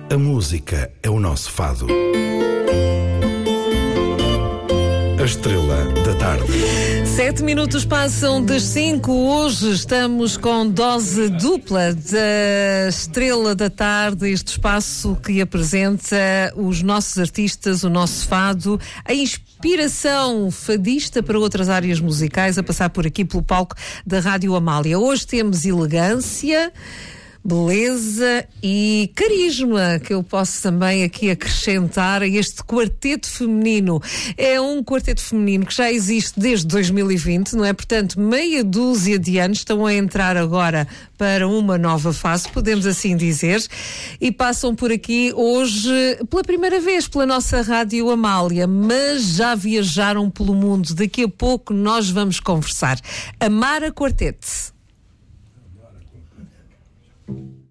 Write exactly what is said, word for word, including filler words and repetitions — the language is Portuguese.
A música é o nosso fado. A estrela da tarde. Sete minutos passam das cinco. Hoje estamos com dose dupla da Estrela da Tarde, este espaço que apresenta os nossos artistas, o nosso fado, a inspiração fadista para outras áreas musicais, a passar por aqui pelo palco da Rádio Amália. Hoje temos elegância, beleza e carisma, que eu posso também aqui acrescentar a este quarteto feminino. É um quarteto feminino que já existe desde dois mil e vinte, não é? Portanto, meia dúzia de anos, estão a entrar agora para uma nova fase, podemos assim dizer, e passam por aqui hoje pela primeira vez pela nossa Rádio Amália, mas já viajaram pelo mundo. Daqui a pouco nós vamos conversar. Amara Quartete. Thank you.